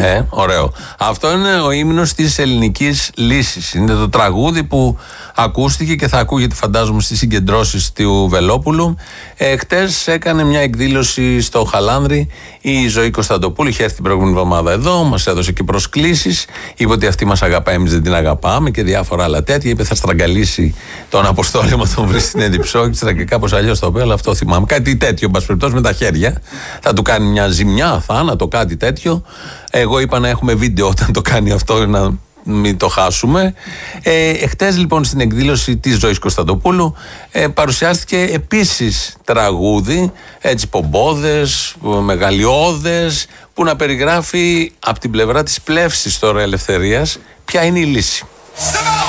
Ωραίο. Αυτό είναι ο ύμνος της ελληνικής λύσης. Είναι το τραγούδι που ακούστηκε και θα ακούγεται, φαντάζομαι, στις συγκεντρώσεις του Βελόπουλου. Χτες έκανε μια εκδήλωση στο Χαλάνδρη η Ζωή Κωνσταντοπούλου. Είχε έρθει την προηγούμενη εβδομάδα εδώ, μας έδωσε και προσκλήσεις. Είπε ότι αυτή μας αγαπάει, εμείς δεν την αγαπάμε και διάφορα άλλα τέτοια. Είπε θα στραγγαλίσει τον Αποστόλη, μα τον βρει στην Εδιψόκη και κάπως αλλιώς το είπε, αλλά αυτό θυμάμαι. Κάτι τέτοιο, εν πάση περιπτώσει, με τα χέρια. Θα του κάνει μια ζημιά, θάνατο, κάτι τέτοιο. Εγώ είπα να έχουμε βίντεο όταν το κάνει αυτό, να μην το χάσουμε. Εχθές λοιπόν στην εκδήλωση της Ζωής Κωνσταντοπούλου παρουσιάστηκε επίσης τραγούδι, έτσι πομπόδες, μεγαλειώδες, που να περιγράφει από την πλευρά της πλεύσης τώρα ελευθερίας ποια είναι η λύση.